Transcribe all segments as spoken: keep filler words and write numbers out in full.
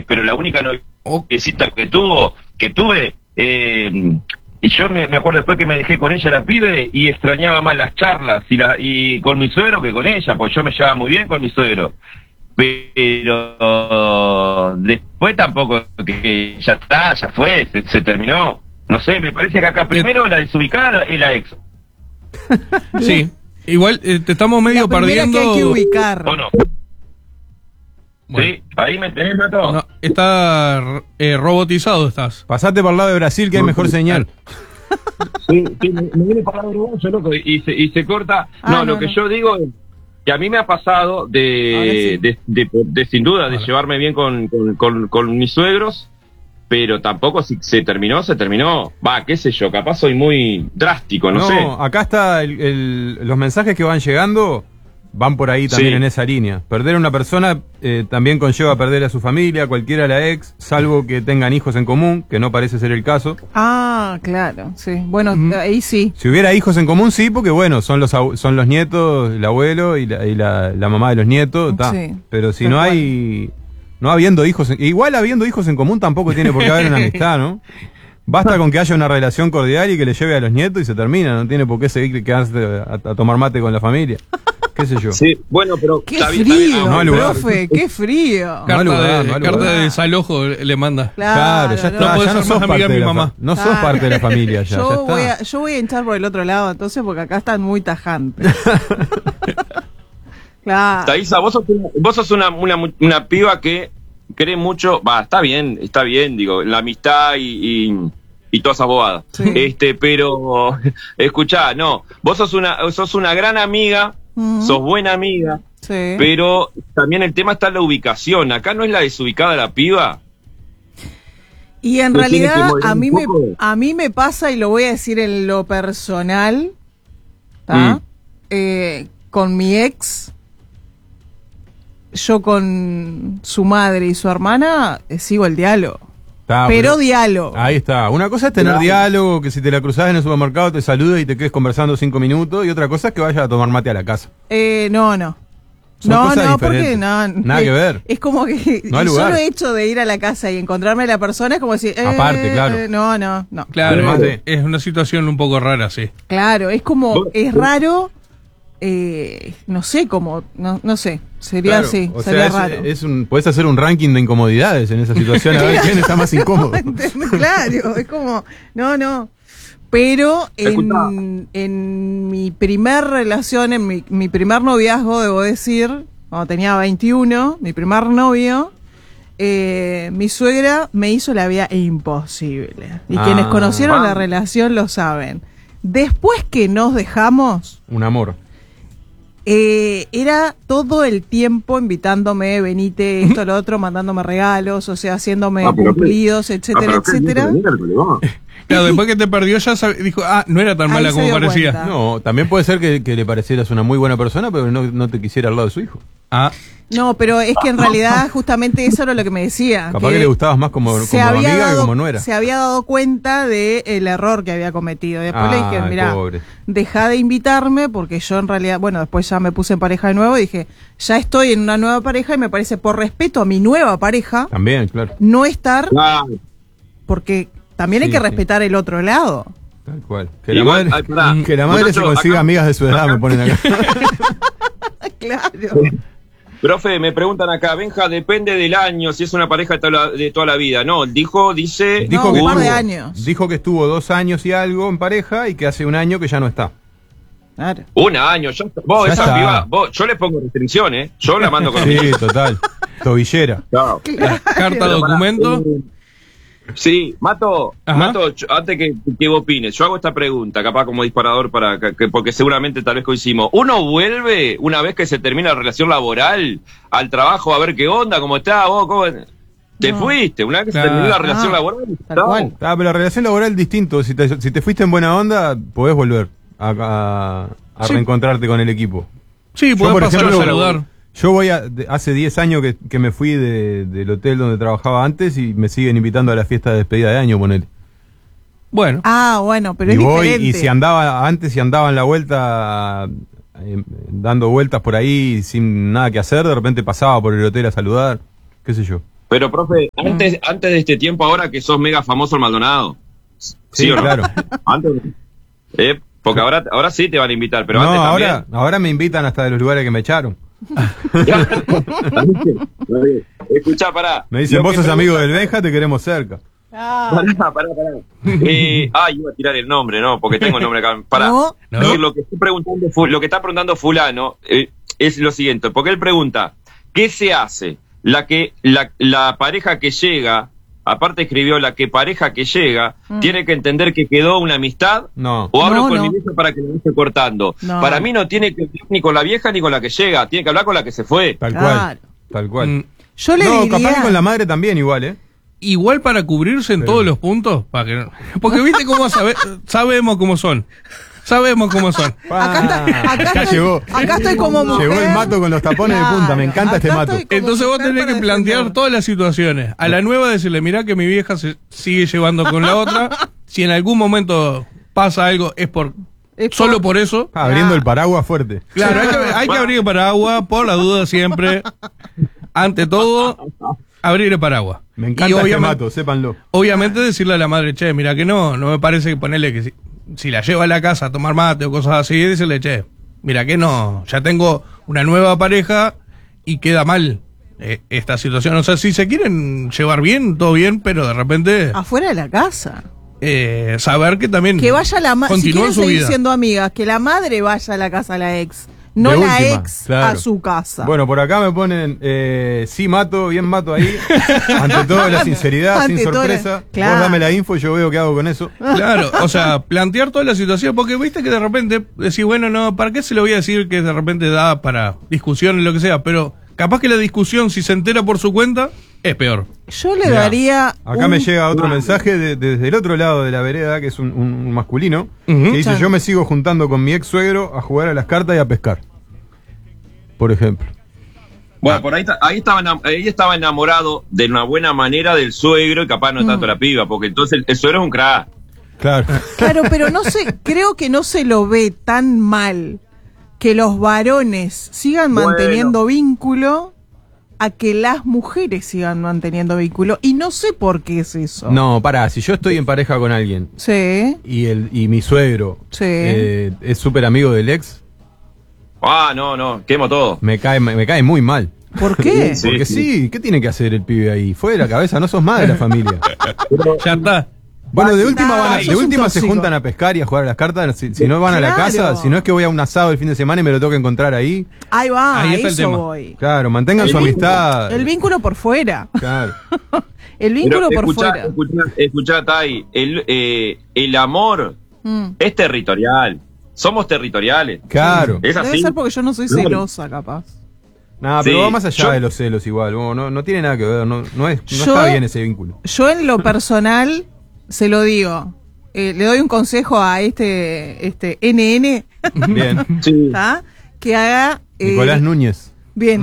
pero la única noviecita que tuvo, que tuve, eh, y yo me, me acuerdo después que me dejé con ella la pibe y extrañaba más las charlas y, la, y con mi suegro que con ella, porque yo me llevaba muy bien con mi suegro. Pero después tampoco, que, que ya está, ya fue, se, se terminó. No sé, me parece que acá primero la desubicada es la ex. Sí, igual eh, te estamos medio la perdiendo. Que hay que ubicar. ¿O no? Bueno. Sí, ahí me tenés, Mato. No, está eh, robotizado estás. Pasate por el lado de Brasil que hay mejor señal. Sí, sí, me, me viene para el uruguayo, loco, y se, y se corta. Ah, no, no, lo que no. yo digo es que a mí me ha pasado de, Sí. de, de, de, de sin duda, de Ahora. llevarme bien con, con, con, con mis suegros, pero tampoco si se terminó, se terminó. Va, qué sé yo, capaz soy muy drástico, no, No, sé. acá está el, el- los mensajes que van llegando van por ahí también Sí. en esa línea. Perder a una persona eh, también conlleva perder a su familia, cualquiera la ex, salvo que tengan hijos en común, que no parece ser el caso. Ah, claro, sí. Bueno, Mm. ahí sí. Si hubiera hijos en común, sí, porque bueno, son los abu- son los nietos, el abuelo y la, y la, la mamá de los nietos, ta. Sí, Pero si tal no cual. hay, no habiendo hijos, en- igual habiendo hijos en común tampoco tiene por qué haber una amistad, ¿no? Basta con que haya una relación cordial y que le lleve a los nietos y se termina, no tiene por qué seguir quedarse a, a tomar mate con la familia. ¿Qué sé yo? Sí, bueno, pero ¡Qué está bien, está frío, bien. no hay lugar. profe! ¡Qué frío! No hay Carta, lugar, de, no hay carta lugar. de desalojo le manda. Claro, ya no. está, No podés ya no ser sos más amiga parte de de mi la mamá. fa- No sos Claro. parte de la familia ya, yo, ya está. voy a, yo voy a hinchar por el otro lado, entonces, porque acá están muy tajantes. Claro. Thaisa, vos sos, una, vos sos una, una, una piba que cree mucho, va, está bien, está bien, digo, la amistad y, y, y toda esa bobada. Sí. Este, pero, escuchá, no, vos sos una, sos una gran amiga, Ujú. sos buena amiga, Sí. pero también el tema está en la ubicación. Acá no es la desubicada la piba. Y en Tú tienes realidad que moderar a mí un me poco. a mí me pasa, y lo voy a decir en lo personal, ¿tá? Mm. Eh, con mi ex, yo con su madre y su hermana eh, sigo el diálogo. Está, pero diálogo. Ahí está. Una cosa es tener Claro. diálogo, que si te la cruzás en el supermercado te saludes y te quedes conversando cinco minutos, y otra cosa es que vayas a tomar mate a la casa. Eh, no, no. Son no, cosas no, porque diferentes. no. Nada eh, que ver. Es como que No hay el lugar. solo hecho de ir a la casa y encontrarme a la persona es como decir. eh, Aparte, claro. eh, no, no, no. Claro, Además de- es una situación un poco rara, sí. Claro, es como, Vos- es raro, eh, no sé cómo, no, no sé, sería Claro, así, o sería sea, es, raro. es un, podés hacer un ranking de incomodidades en esa situación, a ver quién está más incómodo. ¿Entendés? Claro, es como, no, no. Pero Escuchá. en, en mi primer relación, en mi, mi primer noviazgo, debo decir, cuando tenía veintiuno, mi primer novio, eh, mi suegra me hizo la vida imposible. Y Ah, quienes conocieron ah. la relación lo saben. Después que nos dejamos, Un amor. eh, era todo el tiempo invitándome, venite, esto, lo otro, mandándome regalos, o sea, haciéndome Ah, pero qué- cumplidos, etcétera, Ah, pero qué etcétera. miércoles, vos. Claro, después que te perdió ya sab- dijo, ah, no era tan Ahí mala se como dio parecía. cuenta. No, también puede ser que, que le parecieras una muy buena persona, pero no, no te quisiera al lado de su hijo. Ah, No, pero es que en realidad justamente eso era lo que me decía. Capaz que, le gustabas más como, se como había amiga dado, que como nuera. Se había dado cuenta del error que había cometido. Después le dije, Ay, mira, pobre. deja de invitarme porque yo en realidad, bueno, después ya me puse en pareja de nuevo y dije, ya estoy en una nueva pareja y me parece por respeto a mi nueva pareja También, claro. no estar, Claro. porque también hay Sí, que sí. respetar el otro lado. Tal cual. Que la Igual, madre, ay, pará. que la madre se Muchachos, consiga acá- amigas de su edad, me ponen acá. Claro. Profe, me preguntan acá, Benja, depende del año, si es una pareja de toda la, de toda la vida. No, dijo, dice... Dijo No, que un par de estuvo- años. Dijo que estuvo dos años y algo en pareja y que hace un año que ya no está. Claro. Un año, yo, vos, Ya esa está. piba, vos, yo le pongo restricciones, yo la mando con Sí, total. Tobillera. Chao. carta, documento. Eh, Sí, Mato, Ajá. Mato, yo- antes que, que vos opines, yo hago esta pregunta, capaz como disparador para que, que- porque seguramente tal vez coincidimos. ¿Uno vuelve una vez que se termina la relación laboral al trabajo a ver qué onda, cómo está, vos, cómo... Te No. fuiste, una vez que Claro. se terminó la relación Ah, laboral, tal chao. cual. Ah, pero la relación laboral es distinto. Si te, si te fuiste en buena onda, podés volver a, a- a Sí. reencontrarte con el equipo. Sí, Yo, podés por pasar ejemplo, a saludar. Yo voy a, de- hace diez años que, que me fui de- del hotel donde trabajaba antes y me siguen invitando a la fiesta de despedida de año, ponele. Bueno, Ah, bueno, pero y es voy, diferente. y si andaba, antes si andaba en la vuelta, eh, dando vueltas por ahí sin nada que hacer, de repente pasaba por el hotel a saludar, qué sé yo. Pero, profe, antes, antes de este tiempo, ahora que sos mega famoso en Maldonado. ¿Sí, Sí, o no? claro. Antes, eh, porque ahora, ahora sí te van a invitar, pero no, antes ahora, también. ahora me invitan hasta de los lugares que me echaron. Escuchá, pará. Me dicen, Lo vos que sos pregunta- amigo del Benja, te queremos cerca. Ah, Pará, pará, pará. Eh, ah, iba a tirar el nombre, ¿no? Porque tengo el nombre acá. Pará. No. No. Es lo que estoy preguntando, fu- lo que está preguntando fulano eh, es lo siguiente, porque él pregunta, ¿qué se hace? La que la, la pareja que llega, aparte escribió la que pareja que llega, Mm. tiene que entender que quedó una amistad. No. O hablo No, con no. mi vieja para que me esté cortando. No. Para mí no tiene que hablar ni con la vieja ni con la que llega, tiene que hablar con la que se fue. Tal Claro. cual. Tal cual. Mm, yo le no, diría... capaz que con la madre también igual, ¿eh? Igual para cubrirse en Pero- todos los puntos, para que no- porque viste cómo sabe- sabemos cómo son. Sabemos cómo son. Acá, está, acá, Acá estoy, llegó. acá estoy como mujer. Llegó el mato con los tapones de punta, me encanta este acá mato. estoy como Entonces vos mujer tenés para que plantear defender. todas las situaciones. A la nueva decirle, mirá que mi vieja se sigue llevando con la otra. Si en algún momento pasa algo, es por Es por- solo por eso. Ah, abriendo el paraguas fuerte. Claro, hay que, hay que abrir el paraguas, por la duda siempre. Ante todo, abrir el paraguas. Me Y encanta este obviamente- mato, sépanlo. Obviamente decirle a la madre, che, mira que no, no me parece que ponerle que si, si la lleva a la casa a tomar mate o cosas así, decirle, che, mira que no, ya tengo una nueva pareja y queda mal eh, esta situación. O sea, si se quieren llevar bien, todo bien, pero de repente Afuera de la casa. eh, saber que también Que vaya la madre. Si continúa quieren su seguir vida. siendo amigas, que la madre vaya a la casa de la ex. No De la última, ex claro. a su casa. Bueno, por acá me ponen, eh, sí mato, bien mato ahí. Ante todo la sinceridad, Ante sin todo la- sorpresa. claro. Vos dame la info y yo veo qué hago con eso. Claro, o sea, plantear toda la situación, porque viste que de repente decís, bueno, no, ¿para qué se lo voy a decir que de repente da para discusión y lo que sea? Pero capaz que la discusión, si se entera por su cuenta, es peor. Yo le Mirá, daría. Acá un- me llega otro mensaje de- de- desde el otro lado de la vereda, que es un, un- un masculino, Ujú. que dice, Claro. yo me sigo juntando con mi ex suegro a jugar a las cartas y a pescar. Por ejemplo. Bueno, por ahí, ta- ahí, estaba, enam- ahí estaba enamorado de una buena manera del suegro y capaz no tanto la piba, porque entonces el, el suegro es un crack. Claro. Claro, pero no sé, creo que no se lo ve tan mal que los varones sigan Bueno. manteniendo vínculo a que las mujeres sigan manteniendo vínculo. Y no sé por qué es eso. No, pará, si yo estoy en pareja con alguien Sí, y el y mi suegro Sí. eh, es súper amigo del ex, Ah, no, no, quemo todo. me cae, me, me cae muy mal. ¿por qué? Sí. Porque sí, ¿qué tiene que hacer el pibe ahí? Fue de la cabeza, no sos más de la familia. Ya está. Bueno, de última, van a- Ay, de sos un última se tóxico. juntan a pescar y a jugar a las cartas. Si, si no van a la Claro. casa, si no es que voy a un asado el fin de semana y me lo tengo que encontrar ahí. Ahí va, Ahí a está el eso tema. voy. Claro, mantengan El su vínculo- amistad. El vínculo por fuera. Claro. El vínculo Pero por escuchá, fuera. escuchá, escuchá, Tai, el, eh, el amor Mm. es territorial. Somos territoriales. Claro. Es Debe así. ser porque yo no soy Claro. celosa, capaz. Nada, Sí, pero va más allá yo- de los celos igual. No, no, no tiene nada que ver. No, no, es, no Yo- está bien ese vínculo. Yo en lo personal se lo digo. Eh, le doy un consejo a este este N N, Bien. Sí. ¿tá? Que haga... eh, Nicolás Núñez. Bien.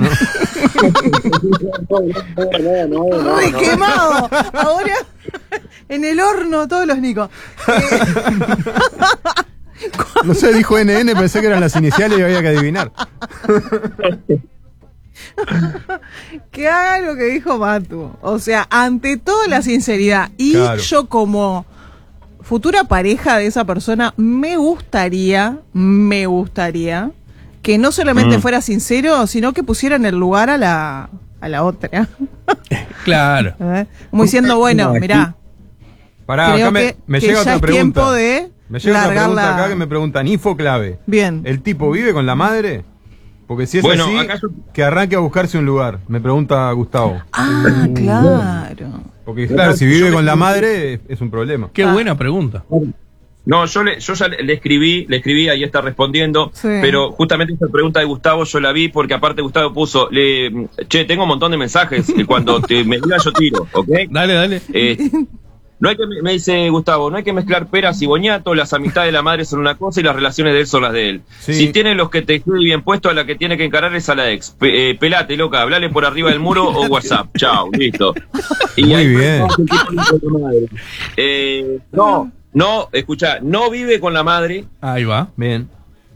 ¡Re quemado! Ahora en el horno todos los Nicos. Eh, No sé, dijo N N, pensé que eran las iniciales y había que adivinar. que haga lo que dijo Matu. O sea, ante todo la sinceridad. Y Claro. yo como futura pareja de esa persona, me gustaría, me gustaría que no solamente Mm. fuera sincero, sino que pusiera en el lugar a la, a la otra. Claro. ¿Eh? Como diciendo, bueno, mirá, Pará, creo acá me, que, me que llega ya otra es pregunta. tiempo de Me llega otra largar pregunta la... acá que me preguntan, info clave. Bien. ¿El tipo vive con la madre? Porque si es Bueno, así, acá yo- que arranque a buscarse un lugar, me pregunta Gustavo. Ah, claro. Porque claro, si vive con la madre es, es un problema. Qué Ah. buena pregunta. No, yo, le, yo ya le, le escribí, le escribí, ahí está respondiendo, Sí. pero justamente esta pregunta de Gustavo yo la vi porque aparte Gustavo puso, le, che, tengo un montón de mensajes y cuando te, me diga yo tiro, ¿ok? Dale, dale. Eh, no hay que, me dice Gustavo, no hay que mezclar peras y boñatos, las amistades de la madre son una cosa y las relaciones de él son las de él. Sí. Si tiene los que te escribe bien puesto, a la que tiene que encarar es a la ex. Pe- eh, pelate, loca, hablale por arriba del muro o WhatsApp. Chao, listo. Y Muy ahí- bien. Eh, no, no, escuchá, no vive con la madre, Ahí va. Bien.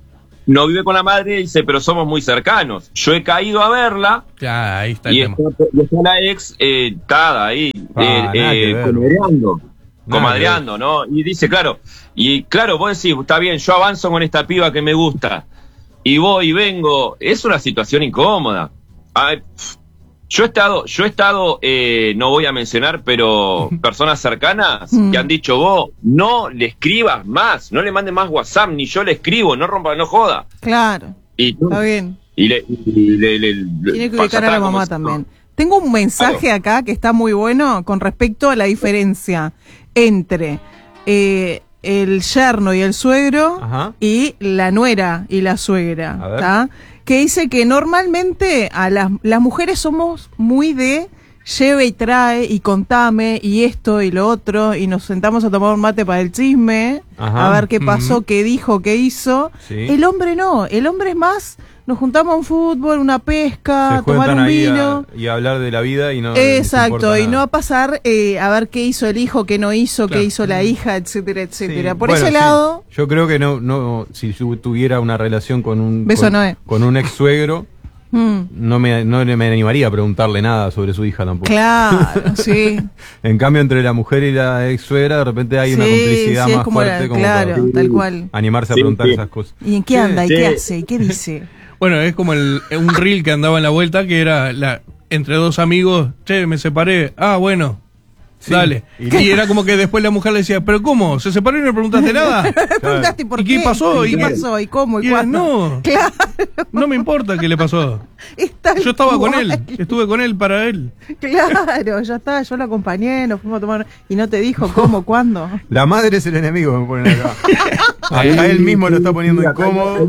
no vive con la madre, dice, pero somos muy cercanos. Yo he caído a verla. Ya, ahí está el Y tema. está, y está la ex eh, tada ahí, Ah, eh, nada que eh, ver. comadreando, Nada comadreando, ¿no? Y dice, claro, y claro, vos decís, está bien, yo avanzo con esta piba que me gusta, y voy y vengo, es una situación incómoda. Ay, pf, yo he estado, yo he estado, eh, no voy a mencionar, pero personas cercanas que han dicho, vos, no le escribas más, no le mandes más WhatsApp, ni yo le escribo, no rompa, no joda. Claro, Y, está bien. y le, y le, le- le- Tiene que pasa ubicar a la atrás como mamá si- también. Tengo un mensaje acá que está muy bueno con respecto a la diferencia entre eh, el yerno y el suegro Ajá. y la nuera y la suegra, A ver. ¿tá? Que dice que normalmente a las, las mujeres somos muy de lleve y trae y contame y esto y lo otro y nos sentamos a tomar un mate para el chisme, Ajá. a ver qué pasó, Ujú. qué dijo, qué hizo. Sí. El hombre no, el hombre es más, nos juntamos a un fútbol, una pesca, Se tomar juntan un ahí vino. a, y a hablar de la vida y no. no les Exacto, importa y no nada. a pasar eh, a ver qué hizo el hijo, qué no hizo, Claro. qué hizo la hija, etcétera, etcétera. Sí, Por bueno, ese sí. lado, Yo creo que no, no, si yo tuviera una relación con un Beso, con, Noé. con un ex suegro, mm, no me, no me animaría a preguntarle nada sobre su hija tampoco. claro, sí. En cambio, entre la mujer y la ex suegra, de repente hay una Sí, complicidad sí, es más como la- fuerte como claro, para tal cual. animarse a Sí, preguntar sí. esas cosas. ¿Y en qué anda? ¿Y Sí. qué hace? ¿Y qué dice? Bueno, es como el, un reel que andaba en la vuelta que era la entre dos amigos, che, me separé, ah, bueno, Sí, dale. y- Y, era como que después la mujer le decía, pero ¿cómo? ¿Se separó y no le preguntaste nada? Preguntaste por ¿Y qué pasó? ¿Y ¿Y qué qué- pasó? ¿Y cómo? ¿Y Y era, cuándo? no, Claro, no me importa qué le pasó. es tal Yo estaba con cual. él, estuve con él para él. Claro, ya está, yo lo acompañé, nos fuimos a tomar. Y no te dijo cómo, cuándo. La madre es el enemigo, me ponen acá. Acá él mismo lo está poniendo incómodo.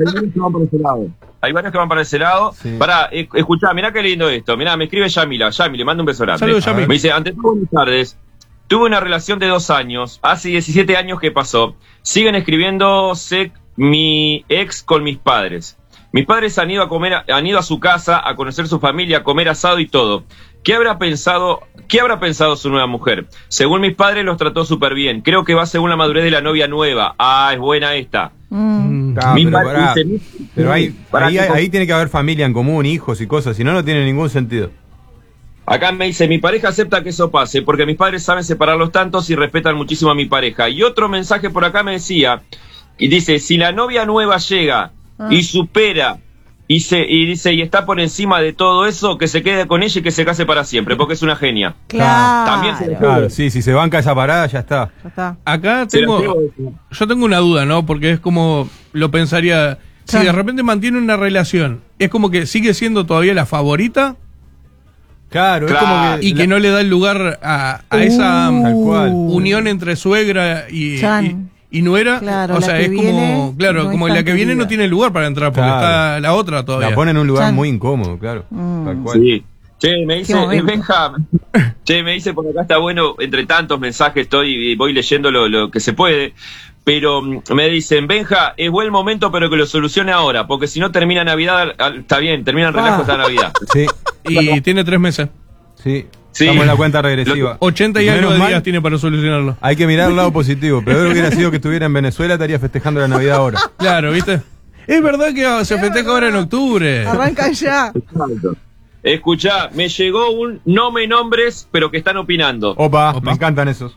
Hay varios que van para ese lado. Sí. Pará, eh, escuchá, mirá qué lindo esto. Mirá, me escribe Yamila. Yami, le mando un beso grande. Saludos, Yami. Me dice, ante todo, buenas tardes. Tuve una relación de dos años. Hace diecisiete años que pasó. Siguen escribiéndose mi ex con mis padres. Mis padres han ido a comer, a- han ido a su casa, a conocer su familia, a comer asado y todo. ¿Qué habrá pensado, qué habrá pensado su nueva mujer? Según mis padres los trató súper bien. Creo que va según la madurez de la novia nueva. Ah, es buena esta. Mm. Ah, Mi pero padre pará. dice, Pero ahí, pará, ahí, que- ahí tiene que haber familia en común, hijos y cosas, si no, no tiene ningún sentido. Acá me dice, mi pareja acepta que eso pase, porque mis padres saben separar los tantos y respetan muchísimo a mi pareja. Y otro mensaje por acá me decía, y dice, si la novia nueva llega Ah. y supera, y se y dice, y está por encima de todo eso, que se quede con ella y que se case para siempre, porque es una genia. Claro. También se- Claro, sí, si se banca esa parada, ya está. Ya está. Acá Se la tengo, llevo- yo tengo una duda, ¿no? Porque es como, lo pensaría, si Claro. de repente mantiene una relación, es como que sigue siendo todavía la favorita Claro, es Claro. como que. y que la- no le da el lugar a, a esa Uh. Tal cual. unión entre suegra y, Chan. y, y nuera. Claro, o la sea, que es como, viene claro, no como es la tan que viene querida. no tiene lugar para entrar porque Claro. está la otra todavía. La pone en un lugar Chan. muy incómodo, claro. Mm. Tal cual. Sí. Che, me dice, Qué eh, momento. Benja, che, me dice por acá está bueno, entre tantos mensajes estoy y voy leyendo lo, lo que se puede, pero mm, me dicen, Benja, es buen momento pero que lo solucione ahora, porque si no termina Navidad, al- está bien, termina el relajo Ah. hasta Navidad. Sí, Y tiene tres meses. sí. Sí. Estamos en la cuenta regresiva. ochenta y Menos algo de mal, días tiene para solucionarlo. Hay que mirar el lado positivo. Peor hubiera sido que estuviera en Venezuela, estaría festejando la Navidad ahora. Claro, ¿viste? Es verdad que ah, se festeja ahora en octubre. Arranca ya. Escuchá, me llegó un no me nombres, pero que están opinando. Opa, Opa. me encantan esos.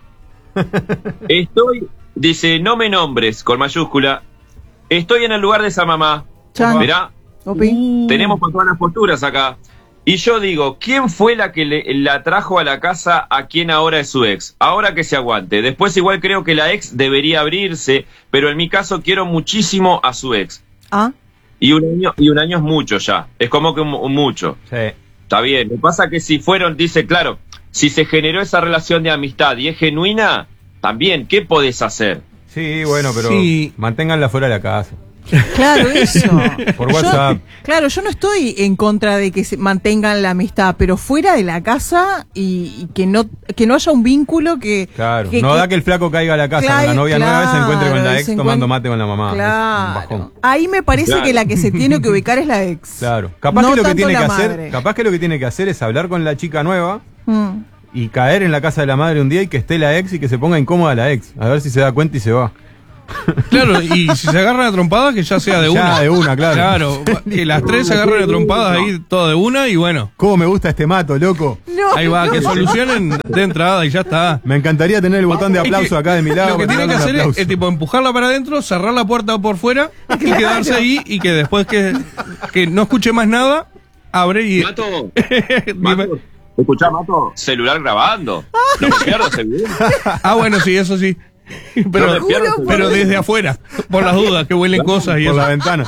Estoy, dice, no me nombres, con mayúscula. Estoy en el lugar de esa mamá. Chan. Mirá, Opi. tenemos por todas las posturas acá. Y yo digo, ¿quién fue la que le- la trajo a la casa a quien ahora es su ex? Ahora que se aguante. Después igual creo que la ex debería abrirse, pero en mi caso quiero muchísimo a su ex. Ah, Y un año, y un año es mucho ya. Es como que un- un mucho. Sí. Está bien. Lo que pasa que si fueron, dice, claro, si se generó esa relación de amistad y es genuina, también, ¿qué podés hacer? Sí, bueno, pero Sí. manténganla fuera de la casa. claro, eso. Por Yo- WhatsApp. claro, yo no estoy en contra de que se mantengan la amistad, pero fuera de la casa y, y que no que no haya un vínculo que... Claro. que- no que- da que el flaco caiga a la casa con la Claro, novia nueva y se encuentre con la claro, ex se tomando encuent- mate con la mamá. Es un Claro. bajón. Ahí me parece Claro. que la que se tiene que ubicar es la ex. Claro. Capaz No que lo que tanto tiene la que madre. hacer, capaz que lo que tiene que hacer es hablar con la chica nueva Mm. y caer en la casa de la madre un día y que esté la ex y que se ponga incómoda la ex. A ver si se da cuenta y se va. Claro, y si se agarran a trompadas, que ya sea de Ya, una. de una, claro. Claro, que las tres se agarran a trompadas ahí, todo de una, y bueno, ¿Cómo me gusta este mato, loco? No, ahí va, no. que solucionen de entrada y ya está. Me encantaría tener el botón de Es aplauso que acá de mi lado. Lo que para tienen que darle un hacer es, aplauso. es tipo empujarla para adentro, cerrar la puerta por fuera y quedarse ahí y que después que, que no escuche más nada, abre y... Mato, Dime. Mato, escuchá, Mato, celular grabando. No me pierdo ese video. Ah, bueno, sí, eso sí. Pero, No me pierdo ese pero video. desde afuera, por las dudas, que huelen cosas y Por eso. la ventana.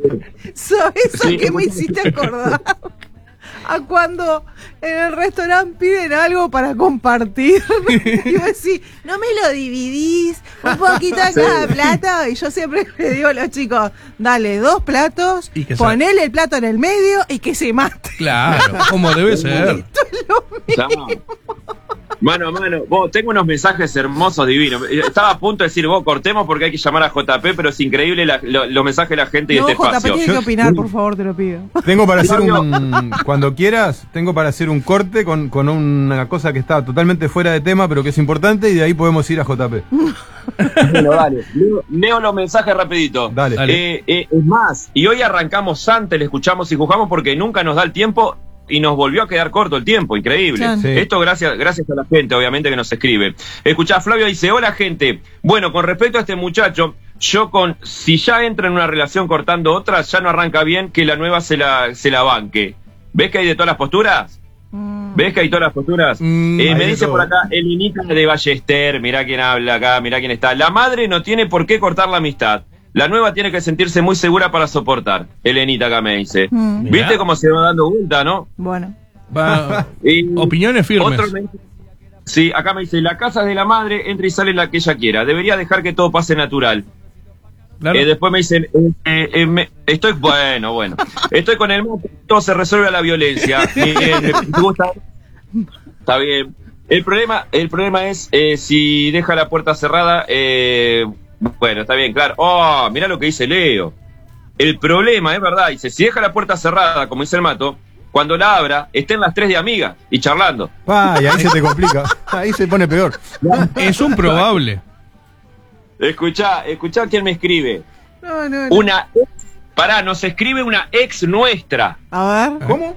¿Sabes a Sí, qué me hiciste acordar? A cuando en el restaurante piden algo para compartir. Y vos decís, no me lo dividís, un poquito a cada plato. Y yo siempre le digo a los chicos, dale dos platos, Y que ponele el plato en el medio y que se mate. Claro, como debe ser. Esto es lo mismo. Ya. Mano a mano, vos, tengo unos mensajes hermosos, divinos. Estaba a punto de decir, vos, cortemos porque hay que llamar a J P, pero es increíble la- lo- los mensajes de la gente y No, este J P espacio. tiene que opinar, por favor, te lo pido. Tengo para hacer un. Cuando quieras, tengo para hacer un corte con, con una cosa que está totalmente fuera de tema, pero que es importante, y de ahí podemos ir a J P. Bueno, dale. Leo, leo los mensajes rapidito. Dale. Dale. Eh, eh, es más, y hoy arrancamos antes, le escuchamos y juzgamos porque nunca nos da el tiempo y nos volvió a quedar corto el tiempo, increíble. Claro. Sí. Esto gracias, gracias a la gente, obviamente, que nos escribe. Escuchá, Flavio dice, hola gente, bueno, con respecto a este muchacho, yo con, si ya entra en una relación cortando otras, ya no arranca bien que la nueva se la, se la banque. ¿Ves que hay de todas las posturas? Mm. ¿Ves que hay todas las posturas? Mm, Eh, hay me de dice todo. por acá, Elenita de Ballester, mirá quién habla acá, mirá quién está. La madre no tiene por qué cortar la amistad. La nueva tiene que sentirse muy segura para soportar. Elenita acá me dice. Mm. Mirá. ¿Viste cómo se va dando vuelta, no? Bueno. Va- Y opiniones firmes. otro me- Sí, acá me dice, la casa es de la madre, entra y sale la que ella quiera. Debería dejar que todo pase natural. Claro. Eh, después me dicen, eh, eh, eh, me- estoy, bueno, bueno, estoy con el mato, todo se resuelve a la violencia. Bien, me gusta. Está bien. El problema, el problema es eh, si deja la puerta cerrada, eh, bueno, está bien, claro. Oh, mirá lo que dice Leo. El problema, es verdad, dice, si deja la puerta cerrada, como dice el mato, cuando la abra, estén las tres de amigas y charlando. Pa, y ahí se te complica. Ahí se pone peor. Es un probable. Escuchá, escuchá quién me escribe. No, no, no. Una ex, pará, nos escribe una ex nuestra. A ver. ¿Cómo?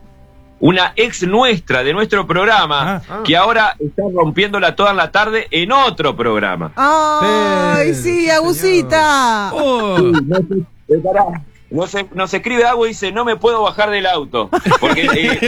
Una ex nuestra de nuestro programa, Ah, ah. que ahora está rompiéndola toda en la tarde en otro programa. ¡Ay, Sí, sí, Agusita! Oh, Eh, pará. Nos, e- nos escribe algo y dice, no me puedo bajar del auto. Porque,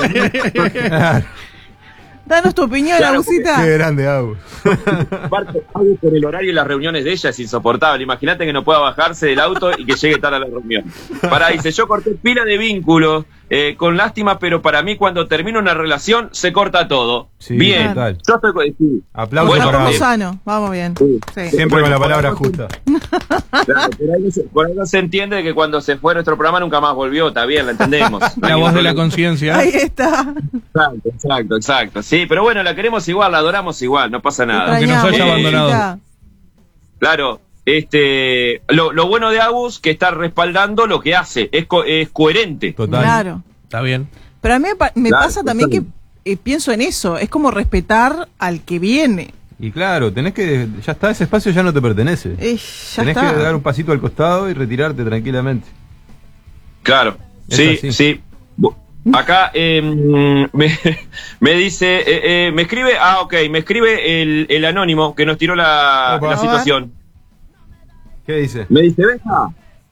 eh, Danos tu opinión, Claro, Agusita. Qué grande, Agus. aparte, algo por el horario y las reuniones de ella es insoportable. Imagínate que no pueda bajarse del auto y que llegue tarde a la reunión. Pará, dice, yo corté pila de vínculos, eh, con lástima, pero para mí cuando termina una relación se corta todo. Sí, Bien, total. yo estoy con... sí. Aplausos Bueno, para Vamos bien. sano, vamos bien. Sí. Sí. Siempre Bueno, con la por palabra algo- justa. Claro, por, ahí no se, por ahí no se entiende que cuando se fue nuestro programa nunca más volvió, está bien, la entendemos. No hay la ningún voz de la problema. conciencia. Ahí está. Exacto, exacto, exacto. Sí, pero bueno, la queremos igual, la adoramos igual, no pasa nada. Aunque nos haya Extrañamos, abandonado. Agusita. Claro, este, lo, lo bueno de Agus que está respaldando lo que hace, es, co- es coherente. Total. Claro. Está bien. Pero a mí me, pa- me Claro, pasa también que totalmente. eh, pienso en eso. Es como respetar al que viene. Y claro, tenés que. Ya está, ese espacio ya no te pertenece. Eh, ya tenés está. que dar un pasito al costado y retirarte tranquilamente. Claro, Es sí, así. sí. Bu- Acá eh, me, me dice, eh, eh, me escribe, ah, ok, me escribe el, el anónimo que nos tiró la, Opa. la A situación. ¿Qué dice? Me dice, Beja,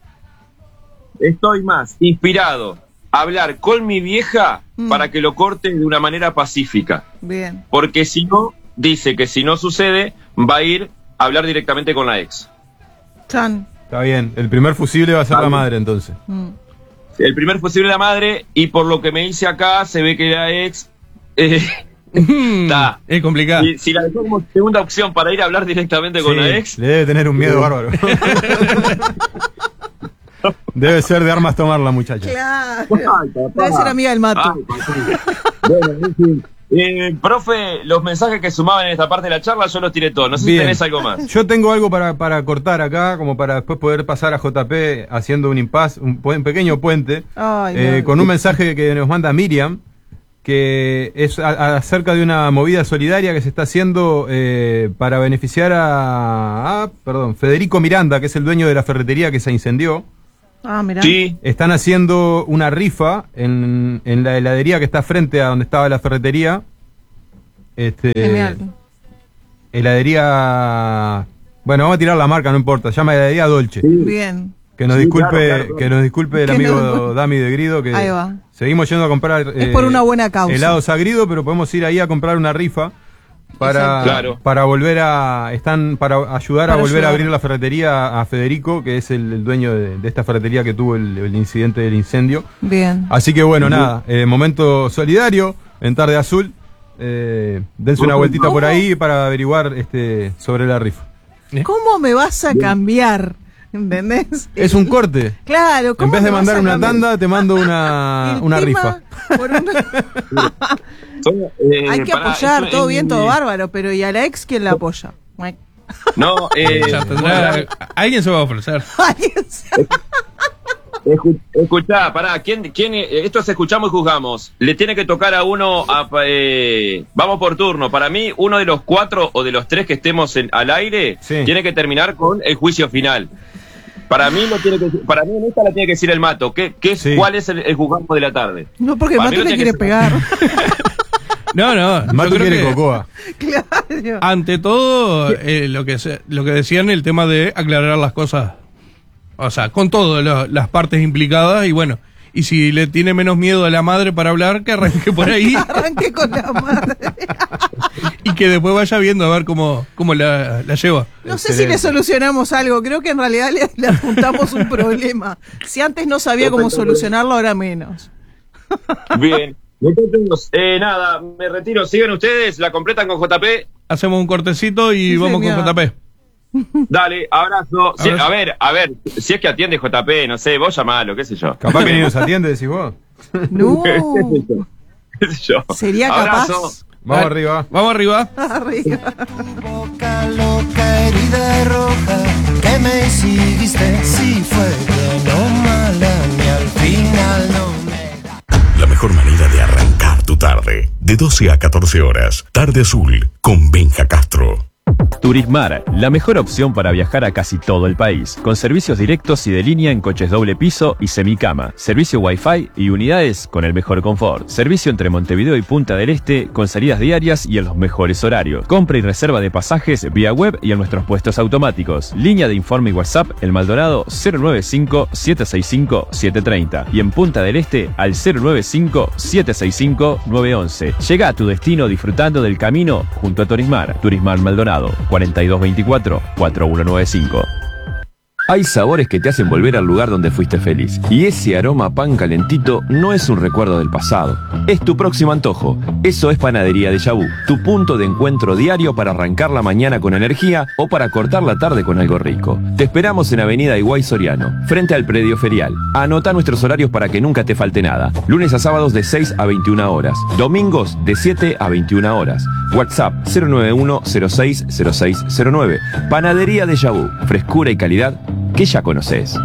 estoy más inspirado a hablar con mi vieja Mm. para que lo corte de una manera pacífica. Bien. Porque si no, dice que si no sucede, va a ir a hablar directamente con la ex. Chan. Está bien. El primer fusible va a ser la madre entonces. Mm. El primer fusible de la madre, y por lo que me dice acá, se ve que la ex... eh, Está. Es complicado. si, si la dejó como segunda opción para ir a hablar directamente con Sí, la ex, le debe tener un miedo bárbaro. Debe ser de armas tomar la muchacha. Claro. Ay, papá. Debe ser amiga del mato. Ay, papá. Bueno, en fin. Eh, profe, los mensajes que sumaban en esta parte de la charla yo los tiré todos. No sé Bien. si tenés algo más. Yo tengo algo para, para cortar acá, como para después poder pasar a J P haciendo un impasse, un, puen- pequeño puente, Ay, eh, no. con un mensaje que nos manda Miriam, que es a, acerca de una movida solidaria que se está haciendo eh, para beneficiar a, a, perdón, Federico Miranda, que es el dueño de la ferretería que se incendió. Ah, mirá. Sí. Están haciendo una rifa en, en la heladería que está frente a donde estaba la ferretería. Este, Genial. Heladería... Bueno, vamos a tirar la marca, no importa. Se llama Heladería Dolce. Bien. Que nos Sí, disculpe, claro, claro, claro. que nos disculpe el Que amigo no- Dami de Grido, que Ahí va. seguimos yendo a comprar Es por una buena causa. helados a Grido, pero podemos ir ahí a comprar una rifa para, Exacto. Claro. para volver a están para ayudar Para a volver ayudar. a abrir la ferretería a Federico, que es el, el dueño de, de esta ferretería que tuvo el, el incidente del incendio. Bien. Así que bueno, nada, eh, momento solidario en Tarde Azul. Eh, dense una vueltita por ahí para averiguar este sobre la rifa. ¿Cómo me vas a cambiar? ¿Entendés? Es un corte. Claro, ¿cómo En vez de me vas mandar a una cambiar? tanda, te mando una, El una tema rifa. por una- Eh, Hay que pará, apoyar, esto todo en- bien, todo bárbaro, pero ¿y a la ex quién la apoya? No, eh, Ya tendrá- alguien se va a ofrecer. Alguien se- Escu- Escuchá, pará, ¿quién, quién, eh, esto es escuchamos y juzgamos. Le tiene que tocar a uno, a, eh, vamos por turno. Para mí, uno de los cuatro o de los tres que estemos en, al aire, Sí. tiene que terminar con el juicio final. Para mí, lo tiene que, para mí en esta la tiene que decir el Mato. ¿Qué, qué es, Sí. ¿Cuál es el, el juzgamos de la tarde? No, porque Para mí Mato no le tiene quiere que pegar. No, no. yo Mato creo quiere que cocoa. Claro. Ante todo, eh, lo que se- lo que decían, el tema de aclarar las cosas. O sea, con todas lo- las partes implicadas y bueno. Y si le tiene menos miedo a la madre para hablar, que arranque por ahí Arranqué con la madre. y que después vaya viendo a ver cómo, cómo la, la lleva. No sé si le solucionamos algo, creo que en realidad le, le apuntamos un problema. Si antes no sabía cómo solucionarlo, ahora menos. Bien. Muchachos, eh, nada, me retiro. Siguen ustedes, la completan con J P. Hacemos un cortecito y Sí, vamos señor. con J P. Dale, abrazo. Si- Abrazo. a ver, a ver, si es que atiende J P, no sé, vos llamalo, qué sé yo. Capaz que ni nos atiende, decís vos. No. qué sé yo. Sería Abrazo. capaz. Vamos Dale. arriba. Vamos arriba. Arriba. Boca loca, herida roja, que me hiciste, si fue bien o mala, ni al final no me... La mejor manera de arrancar tu tarde. De doce a catorce horas. Tarde Azul con Benja Castro. Turismar, la mejor opción para viajar a casi todo el país, con servicios directos y de línea en coches doble piso y semicama, servicio Wi-Fi y unidades con el mejor confort, servicio entre Montevideo y Punta del Este con salidas diarias y en los mejores horarios, compra y reserva de pasajes vía web y en nuestros puestos automáticos, línea de informe y WhatsApp El Maldonado cero nueve cinco, siete seis cinco, siete tres cero y en Punta del Este al cero nueve cinco, siete seis cinco, nueve once. Llega a tu destino disfrutando del camino junto a Turismar. Turismar Maldonado cuarenta y dos veinticuatro, cuarenta y uno noventa y cinco. Hay sabores que te hacen volver al lugar donde fuiste feliz. Y ese aroma a pan calentito no es un recuerdo del pasado. Es tu próximo antojo. Eso es Panadería de Yabú, tu punto de encuentro diario para arrancar la mañana con energía o para cortar la tarde con algo rico. Te esperamos en Avenida Higuay Soriano, frente al predio ferial. Anota nuestros horarios para que nunca te falte nada. Lunes a sábados de seis a veintiuna horas. Domingos de siete a veintiuna horas. WhatsApp cero nueve uno, cero seis, cero seis cero nueve. Panadería de Yabú, frescura y calidad que ya conoces.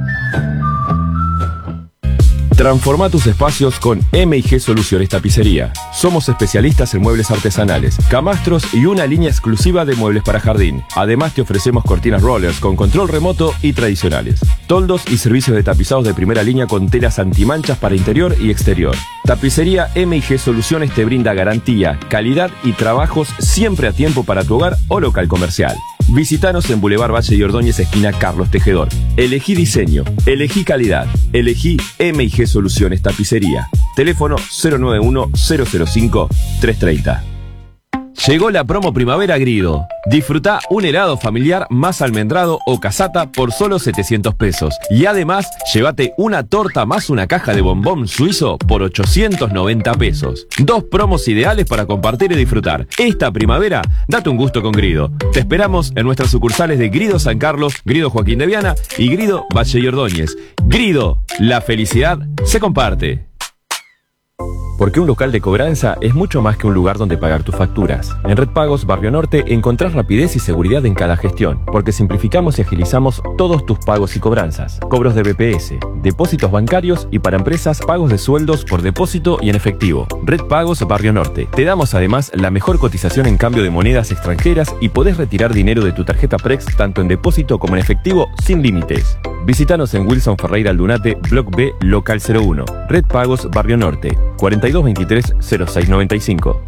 Transforma tus espacios con M y G Soluciones Tapicería. Somos especialistas en muebles artesanales, camastros y una línea exclusiva de muebles para jardín. Además te ofrecemos cortinas rollers con control remoto y tradicionales. Toldos y servicios de tapizados de primera línea con telas antimanchas para interior y exterior. Tapicería M y G Soluciones te brinda garantía, calidad y trabajos siempre a tiempo para tu hogar o local comercial. Visítanos en Boulevard Valle y Ordóñez, esquina Carlos Tejedor. Elegí diseño, elegí calidad, elegí M y G Soluciones Tapicería. Teléfono cero nueve uno, cero cero cinco, tres tres cero. Llegó la promo Primavera Grido. Disfruta un helado familiar más almendrado o casata por solo setecientos pesos. Y además, llévate una torta más una caja de bombón suizo por ochocientos noventa pesos. Dos promos ideales para compartir y disfrutar. Esta primavera, date un gusto con Grido. Te esperamos en nuestras sucursales de Grido San Carlos, Grido Joaquín de Viana y Grido Valle y Ordóñez. Grido, la felicidad se comparte. porque un local de cobranza es mucho más que un lugar donde pagar tus facturas. En Red Pagos Barrio Norte encontrás rapidez y seguridad en cada gestión, porque simplificamos y agilizamos todos tus pagos y cobranzas. Cobros de B P S, depósitos bancarios y para empresas pagos de sueldos por depósito y en efectivo. Red Pagos Barrio Norte. Te damos además la mejor cotización en cambio de monedas extranjeras y podés retirar dinero de tu tarjeta Prex tanto en depósito como en efectivo sin límites. Visítanos en Wilson Ferreira Aldunate, Block B, Local cero uno. Red Pagos Barrio Norte, cuarenta y dos veintitrés cero seis noventa y cinco.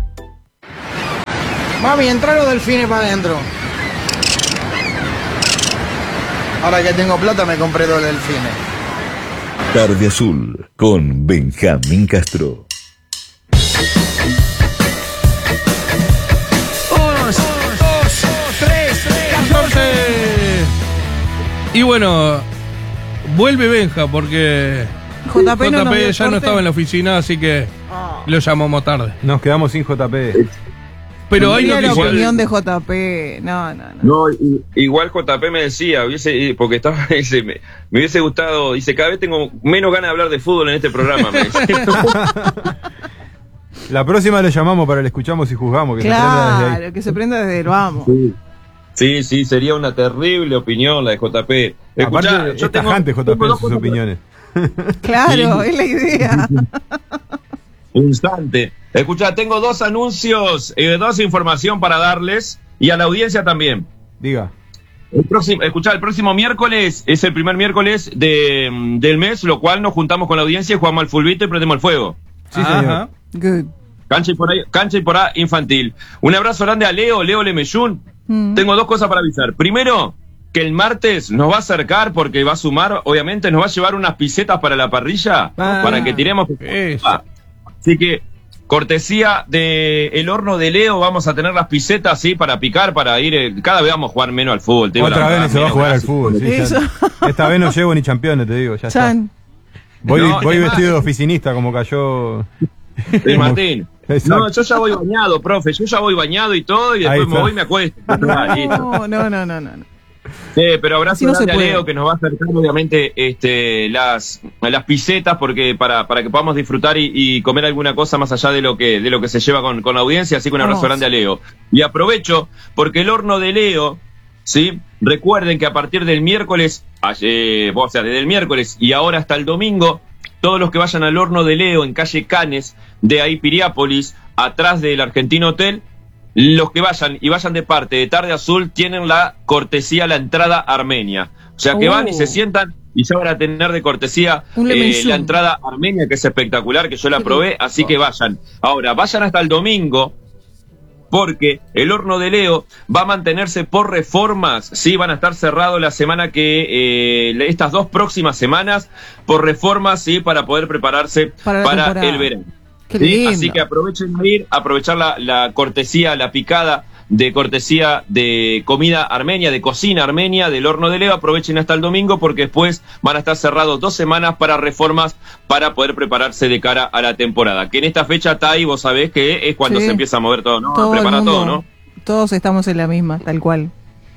Mami, entra los delfines para adentro. Ahora que tengo plata me compré dos delfines. Tarde Azul con Benjamín Castro. Y bueno, vuelve Benja porque J P, no J nos P dio ya no corte. estaba en la oficina, así que lo llamamos tarde. Nos quedamos sin J P. Pero hay Mira la noticias. opinión de J P. No, no, no. No, i- igual J P me decía, hubiese, porque estaba, dice, me, me hubiese gustado, dice, cada vez tengo menos ganas de hablar de fútbol en este programa. Me dice. La próxima lo llamamos para el escuchamos y juzgamos. Que se prenda desde ahí. Claro, que se prenda desde el vamos. Sí, sí, sería una terrible opinión la de J P. Escuchá, Aparte, yo es tengo- tajante J P tengo en dos sus cosas- opiniones. Claro, Sí. es la idea. Instante. Escuchá, tengo dos anuncios, eh, dos información para darles y a la audiencia también. Diga. El próximo, escuchá, el próximo miércoles es el primer miércoles de, mm, del mes, lo cual nos juntamos con la audiencia y jugamos al fulbito y prendemos el fuego. Sí, señor. Ajá. Good. Cancha y por ahí, cancha y por ahí infantil. Un abrazo grande a Leo, Leo Lemeyún. Mm. Tengo dos cosas para avisar. Primero, que el martes nos va a acercar porque va a sumar, obviamente nos va a llevar unas pisetas para la parrilla, Ah, para que tiremos. eso. Ah, Así que, cortesía de el horno de Leo, vamos a tener las pisetas, sí, para picar, para ir, eh, cada vez vamos a jugar menos al fútbol. te digo Otra la vez verdad, no se va a menos, jugar al gracias. fútbol. sí, ya- Eso. Esta vez no llevo ni campeones, te digo. Ya está. Chan. Voy, No, voy además- vestido de oficinista como cayó. Eh, Martín. Exacto. No, yo ya voy bañado, profe, yo ya voy bañado y todo, y Ahí después me está. voy y me acuesto. Ah, listo. No, no, no, no, no. Sí, pero abrazo Así no grande se a puede. Leo que nos va a acercar obviamente este, las, las pisetas porque para, para que podamos disfrutar y, y comer alguna cosa más allá de lo que, de lo que se lleva con, con la audiencia, así que un abrazo Vamos. grande a Leo. Y aprovecho porque el horno de Leo, ¿sí? Recuerden que a partir del miércoles, eh, o sea, desde el miércoles y ahora hasta el domingo, todos los que vayan al horno de Leo en calle Canes de ahí Piriápolis, atrás del Argentino Hotel, los que vayan y vayan de parte de Tarde Azul tienen la cortesía, la entrada armenia. O sea que Oh. van y se sientan y ya van a tener de cortesía Un eh, lemenzú. la entrada armenia, que es espectacular, que yo la Qué probé, rico. así que vayan. Ahora, vayan hasta el domingo, porque el horno de Leo va a mantenerse por reformas, sí, van a estar cerrados la semana que, eh, estas dos próximas semanas, por reformas, sí, para poder prepararse Para para, la temporada. el verano. Qué Sí, lindo. así que aprovechen de ir, aprovechar la, la cortesía, la picada de cortesía de comida armenia, de cocina armenia, del horno de Leo. Aprovechen hasta el domingo porque después van a estar cerrados dos semanas para reformas para poder prepararse de cara a la temporada. Que en esta fecha, Tai, vos sabés que es cuando Sí. se empieza a mover todo, ¿no? Todo el Prepara mundo, todo, ¿no? Todos estamos en la misma, tal cual.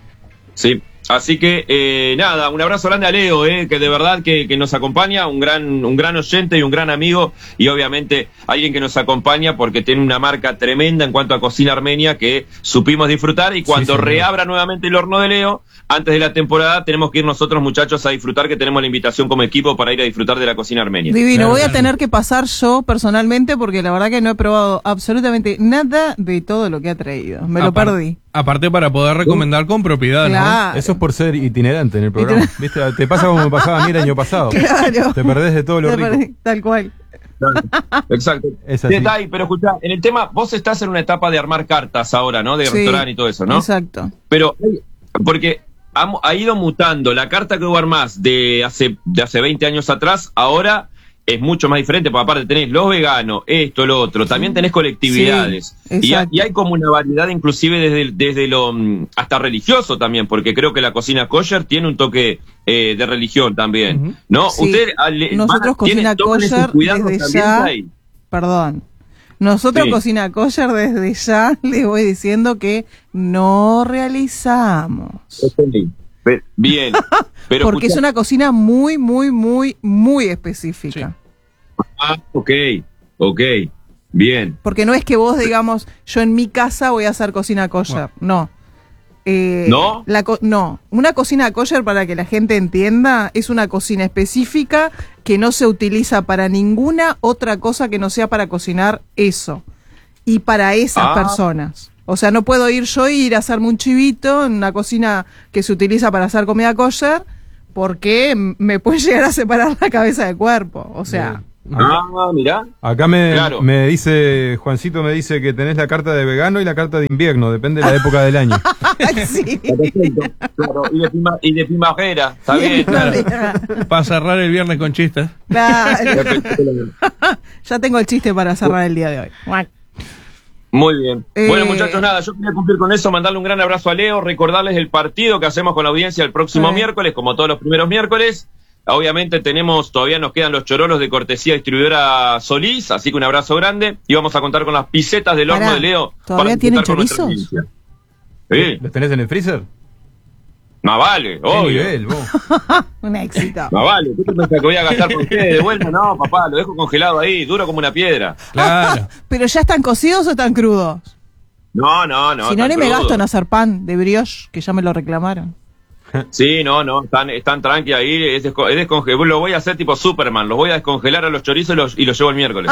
Sí. Así que, eh, nada, un abrazo grande a Leo, eh, que de verdad que, que nos acompaña, un gran, un gran oyente y un gran amigo, y obviamente alguien que nos acompaña porque tiene una marca tremenda en cuanto a cocina armenia que supimos disfrutar, y cuando señor. reabra nuevamente el horno de Leo, antes de la temporada, tenemos que ir nosotros, muchachos, a disfrutar, que tenemos la invitación como equipo para ir a disfrutar de la cocina armenia. Divino, Claro, voy a claro. tener que pasar yo personalmente porque la verdad que no he probado absolutamente nada de todo lo que ha traído. Me lo Apar- perdí. Aparte para poder recomendar con propiedad, ¿no? Claro. Eso es por ser itinerante en el programa. ¿Viste? Te pasa como me pasaba a mí el año pasado. Claro. Te perdés de todo lo Te rico. perdí, tal cual. Exacto. Es así. Sí, Tai, pero escuchá, en el tema, vos estás en una etapa de armar cartas ahora, ¿no? De Sí, restaurante y todo eso, ¿no? Exacto. Pero, porque ha, mu- ha ido mutando. La carta que vos armás de hace, de hace veinte años atrás, ahora es mucho más diferente, porque aparte tenés los veganos, esto, lo otro, también tenés colectividades. Sí, y, ha- exacto. y hay como una variedad inclusive desde, desde lo mm, hasta religioso también, porque creo que la cocina kosher tiene un toque eh, de religión también, Ujú. ¿no? Sí. Usted, ale- Nosotros van- tiene- cocina toman esos kosher cuidados desde también, ya. Tai. Perdón. Nosotros Sí. cocina kosher desde ya les voy diciendo que no realizamos. Pe- Bien, pero porque es escuchá- una cocina muy, muy, muy, muy específica. Ah, ok. Ok, bien. Porque no es que vos, digamos, yo en mi casa voy a hacer cocina kosher, no. Eh, ¿No? La co- no, una cocina kosher, para que la gente entienda, es una cocina específica que no se utiliza para ninguna otra cosa que no sea para cocinar eso. Y para esas Ah. personas. O sea, no puedo ir yo e ir a hacerme un chivito en una cocina que se utiliza para hacer comida kosher, porque m- me puede llegar a separar la cabeza del cuerpo. O sea... Ah, mirá. Acá me, Claro. me dice, Juancito me dice que tenés la carta de vegano y la carta de invierno, depende de la época del año. sí. Claro, y de, prima- y de primavera, está bien. Para cerrar el viernes con chistes. Claro. Ya tengo el chiste para cerrar el día de hoy. Muy bien. Eh, Bueno, muchachos, nada, yo quería cumplir con eso, mandarle un gran abrazo a Leo, recordarles el partido que hacemos con la audiencia el próximo Sí. miércoles, como todos los primeros miércoles. Obviamente tenemos, todavía nos quedan los chorolos de cortesía distribuidora Solís, así que un abrazo grande. Y vamos a contar con las pisetas del horno Pará, de Leo. ¿todavía para tienen disfrutar con nuestra chorizos? audiencia. Sí, ¿Los tenés en el freezer? más vale, ¿Qué obvio. nivel, vos? Un éxito. Más vale, ¿qué te pensás que voy a gastar con ustedes de vuelta? No, papá, lo dejo congelado ahí, duro como una piedra. Claro. ¿Pero ya están cocidos o están crudos? No, no, no. si no, tan ni me crudo. gasto en hacer pan de brioche, que ya me lo reclamaron. Sí, no, no, están, están tranqui ahí, es, desco- es desconge- lo voy a hacer tipo Superman, los voy a descongelar a los chorizos y los, y los llevo el miércoles.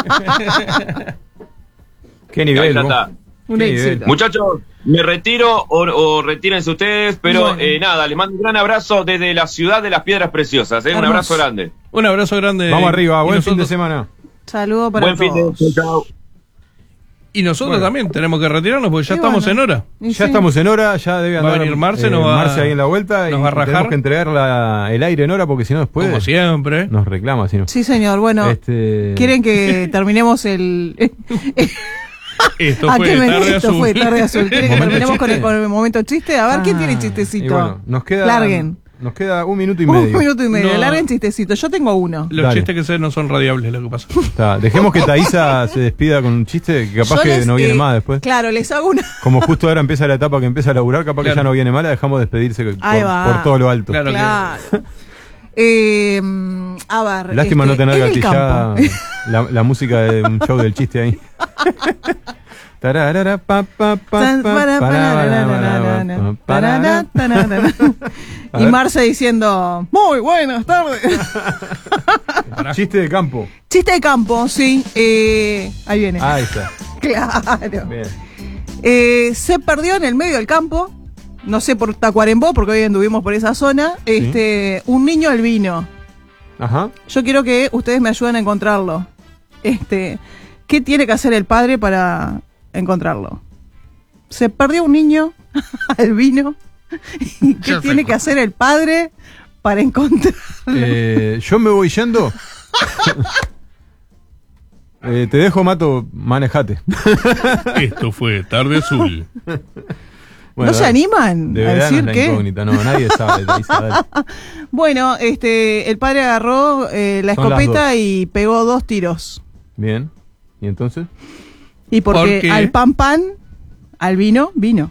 ¿Qué Ahí nivel, ya vos? está. Un Qué éxito. nivel. Muchachos, me retiro o, o retírense ustedes, pero Bueno. eh, nada, les mando un gran abrazo desde la ciudad de las Piedras Preciosas, ¿eh? Un Hermoso. abrazo grande. Un abrazo grande. Vamos arriba, Y buen fin de nosotros- semana. Saludo para Buen fin de todos. semana. Chao. Y nosotros Bueno. también tenemos que retirarnos porque ya Y estamos bueno. en hora. Y Ya sí. estamos en hora, ya debe Va a andar venir Marce, eh, nos va- Marce ahí en la vuelta nos y va a rajar. tenemos que entregar la- el aire en hora porque si no después Como siempre. nos reclama, si no. Sí, señor. Bueno, Este- ¿quieren que terminemos el... Esto ¿A fue qué me- Tarde esto Azul. fue Tarde Azul? ¿Quieren que ¿Momento terminemos con el, chiste? con el momento chiste? A ver, ¿quién Ah, tiene Y chistecito? bueno, nos queda Larguen. nos queda un minuto y medio. Un minuto y medio. No. Larguen chistecito. Yo tengo uno. Los Dale. chistes que sé no son radiables, lo que pasa. Está, dejemos que Thaisa se despida con un chiste que capaz Yo que les, no viene eh, más después. Claro, les hago una... Como justo ahora empieza la etapa que empieza a laburar, capaz que Claro. ya no viene más, la dejamos despedirse por, Ahí va. por todo lo alto. Claro. Claro. Eh, a ver. Lástima este, no tener en el gatillada campo. la, la música de un show del chiste ahí. Tararara, pa, pa, pa, Tan, pa, para, para, para, para, para, para, para, para, para. A Y ver. Marce diciendo, muy buenas tardes. Chiste de campo. Chiste de campo, sí. Eh, ahí viene. Ahí está. Claro. Bien. Eh, se perdió en el medio del campo, no sé por Tacuarembó, porque hoy anduvimos por esa zona, este, un niño albino. Ajá. Yo quiero que ustedes me ayuden a encontrarlo. Este, ¿qué tiene que hacer el padre para encontrarlo? Se perdió un niño albino. ¿Y qué Ya tiene sé. que hacer el padre para encontrarlo? Eh, yo me voy yendo. Eh, te dejo, Mato, manejate. Esto fue Tarde Azul. Bueno, ¿No se dale. animan De a verdad decir no es la qué? incógnita, no, nadie sabe. Thaisa, dale. Bueno, este, el padre agarró eh, la Son las escopeta dos. y pegó dos tiros. Bien. ¿Y entonces? Y porque Porque- al pan pan, al vino, vino.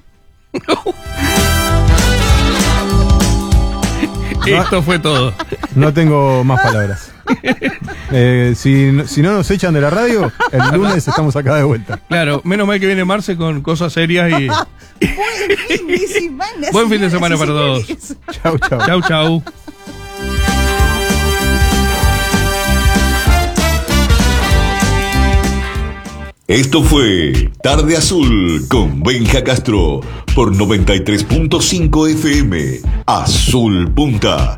Esto fue todo. No tengo más palabras. Eh, si, no- si no nos echan de la radio, el lunes estamos acá de vuelta. Claro, menos mal que viene Marce con cosas serias y. Buen fin de semana, Buen fin de semana señoras y para todos. señores. Chau, chau. Chau, chau. Esto fue Tarde Azul con Benja Castro por noventa y tres punto cinco F M. Azul Punta.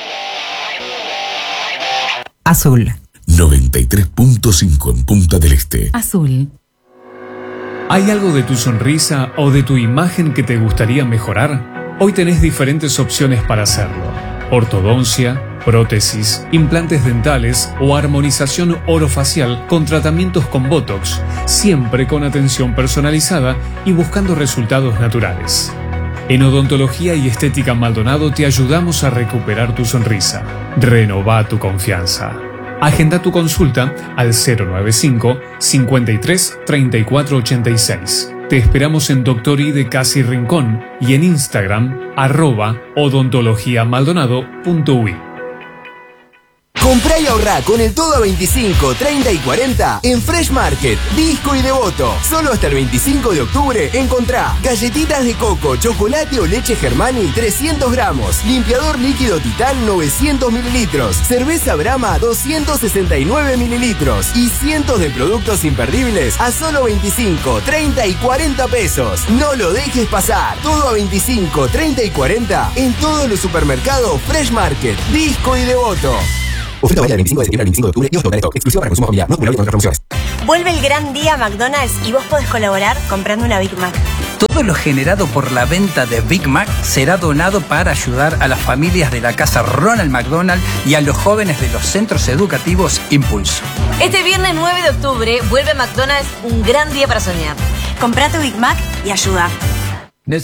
Azul. noventa y tres punto cinco en Punta del Este. Azul. ¿Hay algo de tu sonrisa o de tu imagen que te gustaría mejorar? Hoy tenés diferentes opciones para hacerlo. Ortodoncia, prótesis, implantes dentales o armonización orofacial con tratamientos con Botox, siempre con atención personalizada y buscando resultados naturales. En Odontología y Estética Maldonado te ayudamos a recuperar tu sonrisa. Renová tu confianza. Agenda tu consulta al cero nueve cinco, cincuenta y tres, treinta y cuatro ochenta y seis. Te esperamos en Doctor I de Casi Rincón y en Instagram arroba odontologiamaldonado punto uy. Comprá y ahorrá con el todo a veinticinco, treinta y cuarenta en Fresh Market, Disco y Devoto. Solo hasta el veinticinco de octubre encontrá galletitas de coco, chocolate o leche Germani trescientos gramos, limpiador líquido Titán novecientos mililitros, cerveza Brahma doscientos sesenta y nueve mililitros y cientos de productos imperdibles a solo veinticinco, treinta y cuarenta pesos. No lo dejes pasar. Todo a veinticinco, treinta y cuarenta en todos los supermercados Fresh Market, Disco y Devoto. Oferta válida del veinticinco de septiembre al veinticinco de octubre y hasta stock. Exclusiva para consumo familiar. No acumulable con otras promociones. Vuelve el gran día McDonald's y vos podés colaborar comprando una Big Mac. Todo lo generado por la venta de Big Mac será donado para ayudar a las familias de la casa Ronald McDonald y a los jóvenes de los centros educativos Impulso. Este viernes nueve de octubre vuelve McDonald's un gran día para soñar. Comprá tu Big Mac y ayuda.